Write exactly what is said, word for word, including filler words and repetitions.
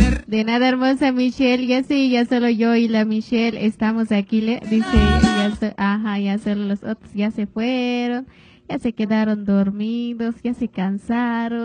De nada, hermosa Michelle, ya sí, ya solo yo y la Michelle estamos aquí, le dice, ya so- ajá, ya solo los otros ya se fueron, ya se quedaron dormidos, ya se cansaron.